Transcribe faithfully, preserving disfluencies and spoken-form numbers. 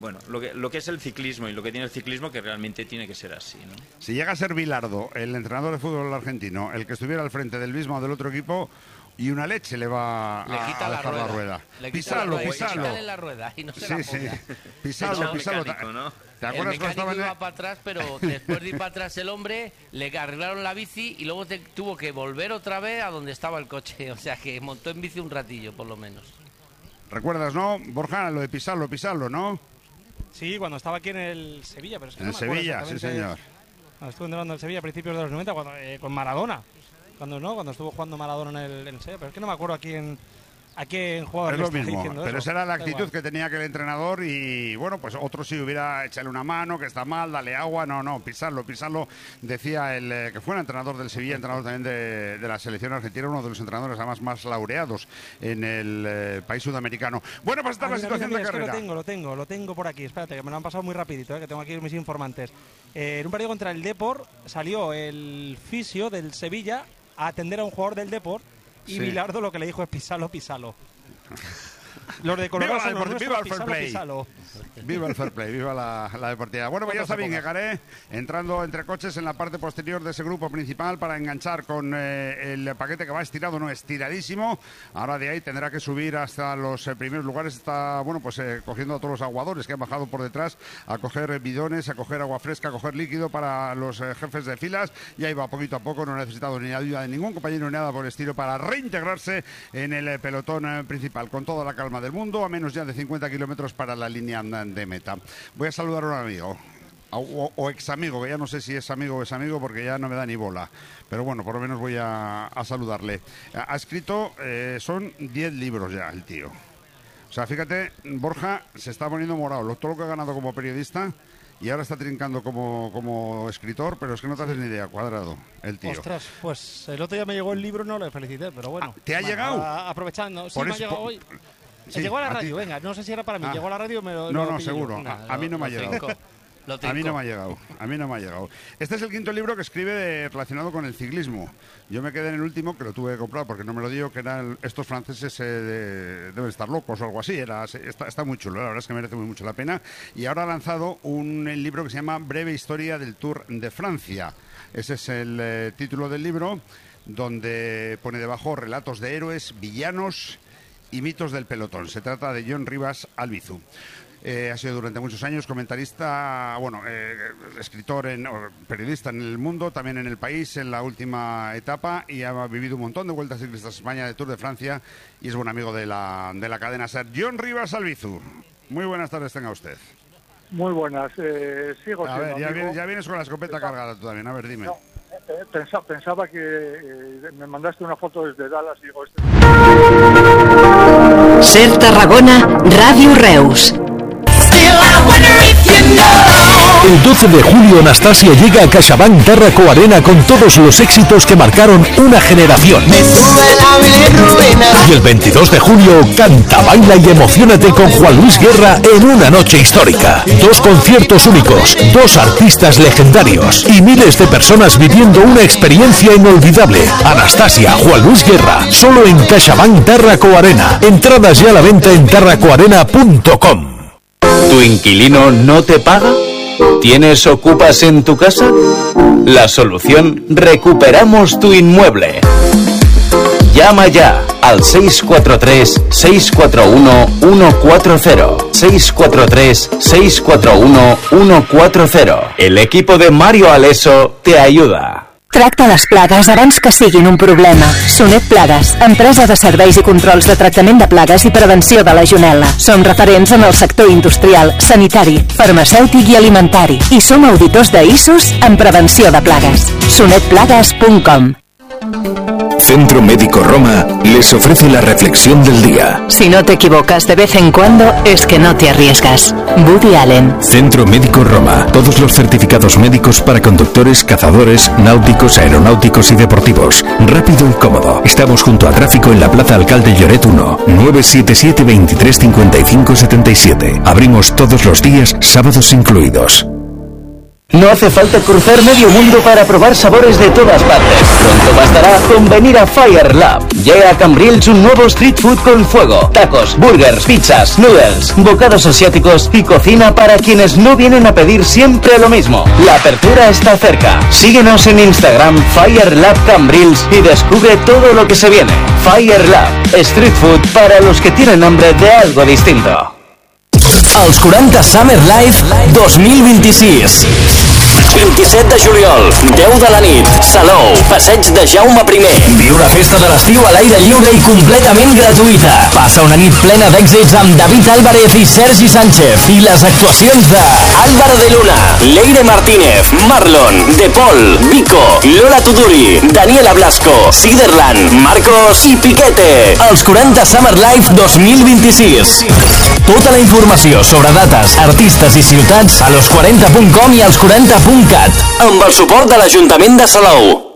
Bueno, lo que, lo que es el ciclismo y lo que tiene el ciclismo, que realmente tiene que ser así, ¿no? Si llega a ser Bilardo, el entrenador de fútbol argentino, el que estuviera al frente del mismo o del otro equipo, y una leche le va a, le quita a la dejar rueda. la rueda. Le Pisalo, la pisalo. Quítale la rueda y no se sí, la sí. ponga. Pisalo, pisalo. Mecánico, ¿no? ¿Te acuerdas el cuando mecánico estaba en iba el... para atrás, pero después de ir para atrás el hombre, le arreglaron la bici y luego te, tuvo que volver otra vez a donde estaba el coche. O sea que montó en bici un ratillo, por lo menos. ¿Recuerdas, no, Borja, lo de pisarlo, pisarlo, no? Sí, cuando estaba aquí en el Sevilla. Pero es que en no el me acuerdo Sevilla, sí señor. Cuando estuve entrenando en el Sevilla a principios de los noventa, cuando, eh, con Maradona. Cuando no, cuando estuvo jugando Maradona en el, en el Sevilla. Pero es que no me acuerdo a quién, a quién jugaba. Es lo mismo, pero eso. esa era la Da actitud igual. que tenía aquel entrenador y, bueno, pues otro sí hubiera echarle una mano, que está mal, dale agua, no, no, pisarlo, pisarlo. Decía el eh, que fue el entrenador del Sevilla, entrenador también de, de la selección argentina, uno de los entrenadores además más laureados en el eh, país sudamericano. Bueno, pues está Ah, la mira, situación mira, de mira, es que carrera. lo tengo, lo tengo, lo tengo por aquí. Espérate, que me lo han pasado muy rapidito, eh, que tengo aquí mis informantes. Eh, en un partido contra el Depor salió el fisio del Sevilla a atender a un jugador del Depor y Sí. Bilardo lo que le dijo es pisalo, pisalo. Los de ¡Viva Colorado la son los deport- nuestros, viva el fair pisalo, play! pisalo. Viva el fair play, viva la, la deportividad. Bueno, pues ya está ¿Cuántas bien, épocas? llegaré entrando entre coches en la parte posterior de ese grupo principal para enganchar con eh, el paquete que va estirado, no estiradísimo. Ahora de ahí tendrá que subir hasta los eh, primeros lugares. Está, bueno, pues eh, cogiendo a todos los aguadores que han bajado por detrás a coger eh, bidones, a coger agua fresca, a coger líquido para los eh, jefes de filas. Y ahí va poquito a poco, no ha necesitado ni ayuda de ningún compañero ni nada por el estilo para reintegrarse en el eh, pelotón eh, principal con toda la calma del mundo, a menos ya de cincuenta kilómetros para la línea de meta. Voy a saludar a un amigo, o, o ex amigo, que ya no sé si es amigo o es amigo porque ya no me da ni bola, pero bueno, por lo menos voy a, a saludarle. Ha escrito, eh, son diez libros ya el tío. O sea, fíjate, Borja se está poniendo morado, lo, todo lo que ha ganado como periodista y ahora está trincando como, como escritor, pero es que no te haces ni idea, Cuadrado, el tío. Ostras, pues el otro día me llegó el libro, no le felicité, pero bueno. Ah, ¿te ha Bueno, llegado? a- aprovechando, sí, Por me ha eso- llegado por- hoy. Sí, llegó a la a ti- radio, venga, no sé si era para mí, Ah. llegó a la radio, me lo No, lo no, pillé yo. seguro. Nah, A, a mí no me ha lo llegado. trincó, lo A mí no trincó. me ha llegado, a mí no me ha llegado. Este es el quinto libro que escribe de- relacionado con el ciclismo. Yo me quedé en el último, que lo tuve que comprar porque no me lo dio, que eran estos franceses eh, de- deben estar locos o algo así. Era, está, está muy chulo, la verdad es que merece muy mucho la pena. Y ahora ha lanzado un el libro que se llama Breve Historia del Tour de Francia. Ese es el eh, título del libro, donde pone debajo relatos de héroes, villanos y mitos del pelotón. Se trata de John Rivas Albizu. Eh, ha sido durante muchos años comentarista, bueno, eh, escritor, en, o periodista en el mundo, también en el país en la última etapa y ha vivido un montón de vueltas ciclistas a España, de Tour de Francia y es buen amigo de la, de la cadena SER. John Rivas Albizu, muy buenas tardes tenga usted. Muy buenas, eh, sigo A siendo ver, ya amigo. vienes, ya vienes con la escopeta cargada tú también, a ver, dime. No, eh, pensa- pensaba que eh, me mandaste una foto desde Dallas y digo, este... SER Tarragona, Ràdio Reus. El doce de julio Anastasia llega a CaixaBank Tárraco Arena con todos los éxitos que marcaron una generación. Y el veintidós de julio canta, baila y emocionate con Juan Luis Guerra en una noche histórica. Dos conciertos únicos, dos artistas legendarios y miles de personas viviendo una experiencia inolvidable. Anastasia, Juan Luis Guerra, solo en CaixaBank Tárraco Arena. Entradas ya a la venta en tarraco arena punto com. ¿Tu inquilino no te paga? ¿Tienes ocupas en tu casa? La solución: recuperamos tu inmueble. Llama ya al seis cuatro tres, seis cuatro uno, uno cuatro cero. seis cuatro tres, seis cuatro uno, uno cuatro cero. El equipo de Mario Aleso te ayuda. Tracta les plagues abans que siguin un problema. Sonet Plagues, empresa de serveis i controls de tractament de plagues i prevenció de legionel·la. Som referents en el sector industrial, sanitari, farmacèutic i alimentari. I som auditors de I S Os en prevenció de plagues. sonet plagues punt com. Centro Médico Roma les ofrece la reflexión del día. Si no te equivocas de vez en cuando, es que no te arriesgas. Woody Allen. Centro Médico Roma. Todos los certificados médicos para conductores, cazadores, náuticos, aeronáuticos y deportivos. Rápido y cómodo. Estamos junto a tráfico en la Plaza Alcalde Lloret uno. nueve siete siete, veintitrés cincuenta y cinco setenta y siete. Abrimos todos los días, sábados incluidos. No hace falta cruzar medio mundo para probar sabores de todas partes. Pronto bastará con venir a Fire Lab. Llega a Cambrils un nuevo street food con fuego, tacos, burgers, pizzas, noodles, bocados asiáticos y cocina para quienes no vienen a pedir siempre lo mismo. La apertura está cerca. Síguenos en Instagram Fire Lab Cambrils y descubre todo lo que se viene. Fire Lab, street food para los que tienen hambre de algo distinto. Els quaranta Summer Live dos mil vint-i-sis. vint-i-set de juliol, deu de la nit, Salou, passeig de Jaume primer. Viu una festa de l'estiu a l'aire lliure i completament gratuïta. Passa una nit plena d'èxits amb David Álvarez i Sergi Sánchez i les actuacions de Álvaro de Luna, Leire Martínez, Marlon, De Paul, Vico, Lola Tuduri, Daniela Blasco, Siderland, Marcos i Piquete. Els quaranta Summer Live dos mil vint-i-sis. Tota la informació sobre dates, artistes i ciutats a los quaranta punt com i als quaranta punt cat. Amb el suport de l'Ajuntament de Salou.